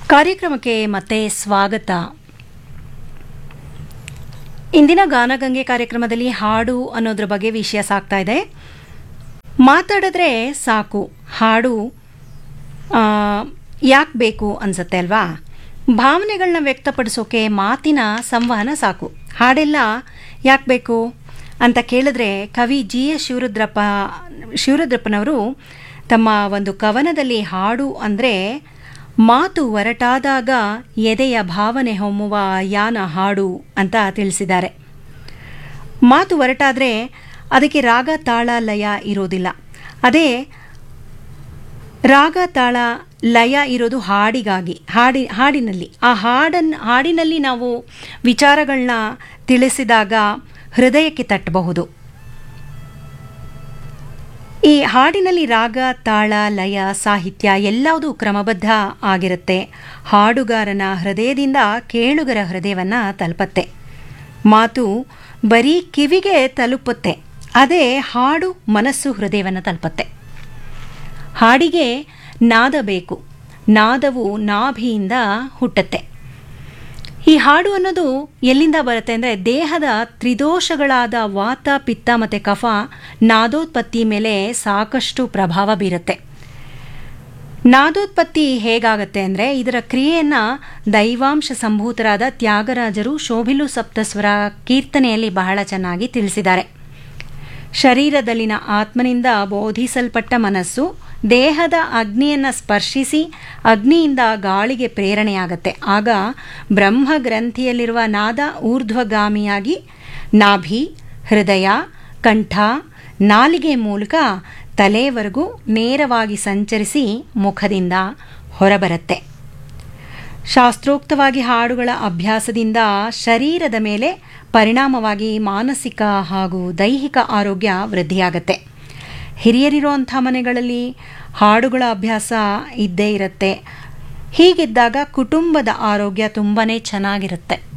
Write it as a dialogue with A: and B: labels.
A: ಕಾರ್ಯಕ್ರಮಕ್ಕೆ ಮತ್ತೆ ಸ್ವಾಗತ. ಇಂದಿನ ಗಾನಗಂಗೆ ಕಾರ್ಯಕ್ರಮದಲ್ಲಿ ಹಾಡು ಅನ್ನೋದ್ರ ಬಗ್ಗೆ ವಿಷಯ ಸಾಗ್ತಾ ಇದೆ. ಮಾತಾಡಿದ್ರೆ ಸಾಕು, ಹಾಡು ಯಾಕೆ ಬೇಕು ಅನ್ಸುತ್ತೆ ಅಲ್ವಾ? ಭಾವನೆಗಳನ್ನ ವ್ಯಕ್ತಪಡಿಸೋಕೆ ಮಾತಿನ ಸಂವಹನ ಸಾಕು, ಹಾಡೆಲ್ಲ ಯಾಕೆ ಬೇಕು ಅಂತ ಕೇಳಿದ್ರೆ ಕವಿ GS ಶಿವರುದ್ರಪ್ಪನವರು ತಮ್ಮ ಒಂದು ಕವನದಲ್ಲಿ ಹಾಡು ಅಂದರೆ ಮಾತು ಒರಟಾದಾಗ ಎದೆಯ ಭಾವನೆ ಹೊಮ್ಮುವ ಯಾನ ಹಾಡು ಅಂತ ತಿಳಿಸಿದ್ದಾರೆ. ಮಾತು ಒರಟಾದರೆ ಅದಕ್ಕೆ ರಾಗ ತಾಳ ಲಯ ಇರೋದಿಲ್ಲ. ಅದೇ ರಾಗ ತಾಳ ಲಯ ಇರೋದು ಹಾಡಿಗಾಗಿ, ಹಾಡಿನಲ್ಲಿ ಆ ಹಾಡಿನಲ್ಲಿ ನಾವು ವಿಚಾರಗಳನ್ನ ತಿಳಿಸಿದಾಗ ಹೃದಯಕ್ಕೆ ತಟ್ಟಬಹುದು. ಈ ಹಾಡಿನಲ್ಲಿ ರಾಗ ತಾಳ ಲಯ ಸಾಹಿತ್ಯ ಎಲ್ಲವೂ ಕ್ರಮಬದ್ಧ ಆಗಿರುತ್ತೆ. ಹಾಡುಗಾರನ ಹೃದಯದಿಂದ ಕೇಳುಗರ ಹೃದಯವನ್ನು ತಲುಪತ್ತೆ. ಮಾತು ಬರೀ ಕಿವಿಗೆ ತಲುಪುತ್ತೆ, ಅದೇ ಹಾಡು ಮನಸ್ಸು ಹೃದಯವನ್ನು ತಲುಪತ್ತೆ. ಹಾಡಿಗೆ ನಾದ ಬೇಕು, ನಾದವು ನಾಭಿಯಿಂದ ಹುಟ್ಟತ್ತೆ. ಈ ಹಾಡು ಅನ್ನೋದು ಎಲ್ಲಿಂದ ಬರುತ್ತೆ ಅಂದರೆ ದೇಹದ ತ್ರಿದೋಷಗಳಾದ ವಾತ ಪಿತ್ತ ಮತ್ತು ಕಫ ನಾದೋತ್ಪತ್ತಿ ಮೇಲೆ ಸಾಕಷ್ಟು ಪ್ರಭಾವ ಬೀರುತ್ತೆ. ನಾದೋತ್ಪತ್ತಿ ಹೇಗಾಗತ್ತೆ ಅಂದರೆ ಇದರ ಕ್ರಿಯೆಯನ್ನು ದೈವಾಂಶ ಸಂಭೂತರಾದ ತ್ಯಾಗರಾಜರು ಶೋಭಿಲು ಸಪ್ತಸ್ವರ ಕೀರ್ತನೆಯಲ್ಲಿ ಬಹಳ ಚೆನ್ನಾಗಿ ತಿಳಿಸಿದ್ದಾರೆ. ಶರೀರದಲ್ಲಿನ ಆತ್ಮನಿಂದ ಬೋಧಿಸಲ್ಪಟ್ಟ ಮನಸ್ಸು ದೇಹದ ಅಗ್ನಿಯನ್ನು ಸ್ಪರ್ಶಿಸಿ ಅಗ್ನಿಯಿಂದ ಗಾಳಿಗೆ ಪ್ರೇರಣೆಯಾಗತ್ತೆ. ಆಗ ಬ್ರಹ್ಮಗ್ರಂಥಿಯಲ್ಲಿರುವ ನಾದ ಊರ್ಧ್ವಗಾಮಿಯಾಗಿ ನಾಭಿ, ಹೃದಯ, ಕಂಠ, ನಾಲಿಗೆ ಮೂಲಕ ತಲೆವರೆಗೂ ನೇರವಾಗಿ ಸಂಚರಿಸಿ ಮುಖದಿಂದ ಹೊರಬರುತ್ತೆ. ಶಾಸ್ತ್ರೋಕ್ತವಾಗಿ ಹಾಡುಗಳ ಅಭ್ಯಾಸದಿಂದ ಶರೀರದ ಮೇಲೆ ಪರಿಣಾಮವಾಗಿ ಮಾನಸಿಕ ಹಾಗೂ ದೈಹಿಕ ಆರೋಗ್ಯ ವೃದ್ಧಿಯಾಗತ್ತೆ. ಹಿರಿಯರಿರುವಂಥ ಮನೆಗಳಲ್ಲಿ ಹಾಡುಗಳ ಅಭ್ಯಾಸ ಇದ್ದೇ ಇರುತ್ತೆ. ಹೀಗಿದ್ದಾಗ ಕುಟುಂಬದ ಆರೋಗ್ಯ ತುಂಬಾ ಚೆನ್ನಾಗಿರುತ್ತೆ.